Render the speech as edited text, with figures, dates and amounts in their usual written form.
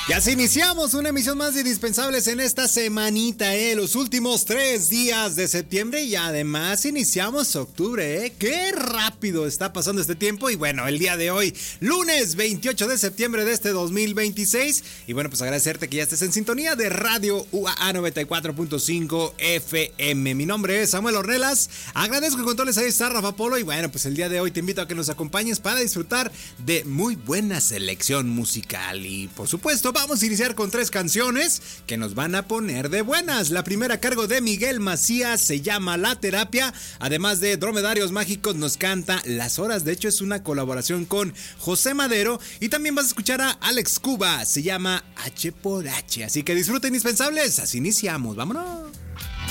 Y así iniciamos una emisión más de Indispensables en esta semanita, los últimos 3 días de septiembre y además iniciamos octubre, Qué rápido está pasando este tiempo y bueno, el día de hoy, lunes 28 de septiembre de este 2026 y bueno, pues agradecerte que ya estés en sintonía de Radio UAA 94.5 FM. Mi nombre es Samuel Ornelas, agradezco que con todos ahí está Rafa Polo y bueno, pues el día de hoy te invito a que nos acompañes para disfrutar de muy buena selección musical y por supuesto vamos a iniciar con 3 canciones que nos van a poner de buenas. La primera a cargo de Miguel Macías se llama La Terapia. Además de Dromedarios Mágicos nos canta Las Horas. De hecho es una colaboración con José Madero. Y también vas a escuchar a Alex Cuba. Se llama H por H. Así que disfruta Indispensables. Así iniciamos. Vámonos.